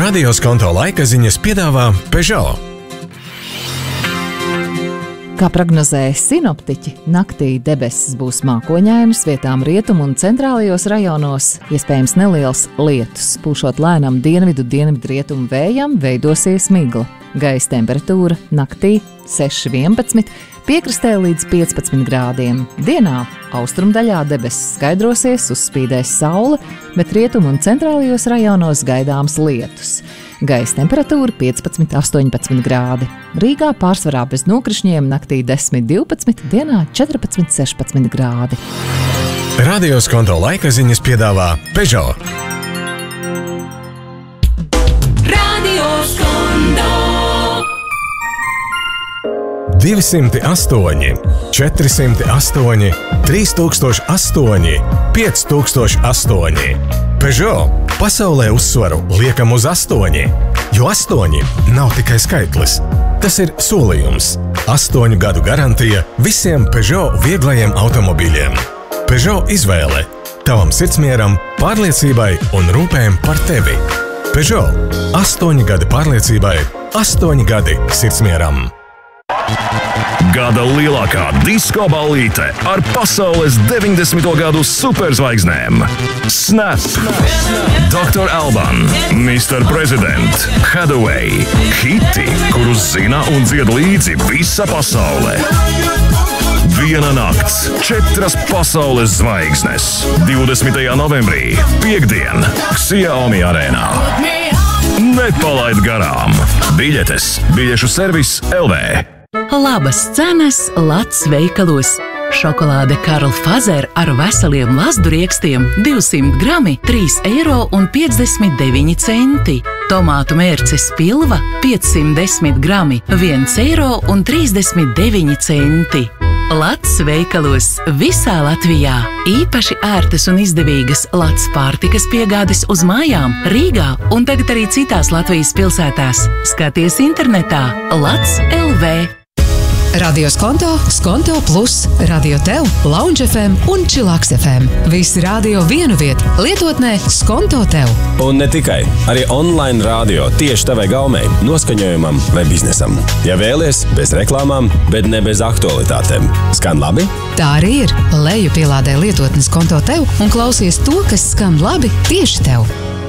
Radio Skonto laika ziņas piedāvā Peugeot. Kā prognozēja sinoptiķi, naktī debesis būs mākoņainas, vietām rietumu un centrālajos rajonos, iespējams neliels lietus. Pūšot lēnam dienvidu-dienvidrietumu vējam, veidosies migla. Gaisa temperatūra naktī 6–11, piekrastē līdz 15 grādiem. Dienā austrumdaļā debesis skaidrosies, uzspīdēs saule, bet rietumu un centrālajos rajonos gaidāms lietus. Gaisa temperatūra 15–18 grādi. Rīgā pārsvarā bez nokrišņiem naktī 10–12, dienā 14–16 grādi. Radio Skonto laika ziņas piedāvā Peugeot. Radio Skonto 208, 408, 3008, 5008. Peugeot pasaulē uzsvaru liekam uz 8, jo 8 nav tikai skaitlis. Tas ir solījums. 8 gadu garantija visiem Peugeot vieglajiem automobīļiem. Peugeot izvēle tavam sirdsmieram, pārliecībai un rūpēm par tevi. Peugeot 8 gadi pārliecībai, 8 gadi sirdsmieram. Gada lielākā disko ballīte ar pasaules 90. gadu superzvaigznēm. Snap, Dr. Alban, Mr. President, Hathaway, hiti, kurus zina un dzied līdzi visa pasaule. Viena nakts, 4 pasaules zvaigznes. 20. novembrī, piekdien, Xiaomi arēnā. Nepalaid garām! Biļetes, biļešu servis LV. Labas cenas Lats veikalos. Šokolāde Karl Fazer ar veseliem lazduriekstiem 200 grami 3,59 eiro. Tomātu mērces pilva 510 grami 1,39 eiro. Lats veikalos visā Latvijā. Īpaši ērtas un izdevīgas Lats pārtikas piegādes uz mājām Rīgā un tagad arī citās Latvijas pilsētās. Skaties internetā Lats LV. Radio Skonto, Skonto Plus, Radio Tev, Lounge FM un Chillax FM. Visi radio vienu vietu, lietotnē Skonto Tev. Un ne tikai, arī online radio tieši tavai gaumei, noskaņojumam vai biznesam. Ja vēlies, bez reklāmām, bet ne bez aktualitātēm. Skan labi? Tā arī ir. Leju pielādē lietotni Skonto Tev un klausies to, kas skan labi tieši tev.